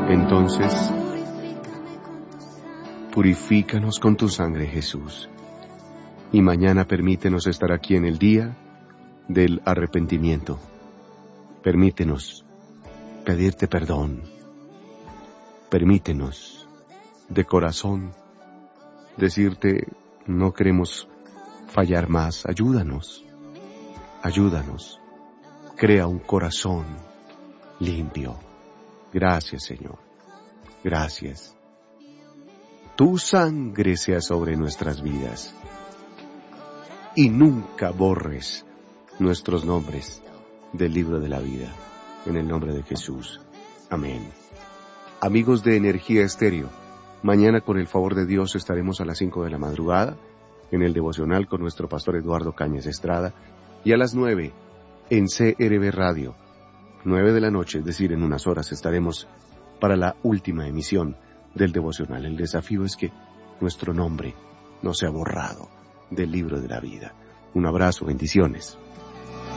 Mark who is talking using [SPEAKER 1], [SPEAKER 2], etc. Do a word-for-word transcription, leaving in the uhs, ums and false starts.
[SPEAKER 1] Entonces, purifícanos con tu sangre, Jesús, y mañana permítenos estar aquí en el día del arrepentimiento. Permítenos pedirte perdón. Permítenos, de corazón, decirte, no queremos fallar más. Ayúdanos, ayúdanos. Crea un corazón limpio. Gracias, Señor. Gracias. Tu sangre sea sobre nuestras vidas. Y nunca borres nuestros nombres del libro de la vida. En el nombre de Jesús. Amén. Amigos de Energía Estéreo, mañana con el favor de Dios estaremos a las cinco de la madrugada en el devocional con nuestro pastor Eduardo Cañas Estrada y a las nueve en C R B Radio. nueve de la noche, es decir, en unas horas estaremos para la última emisión del devocional. El desafío es que nuestro nombre no sea borrado del libro de la vida. Un abrazo, bendiciones.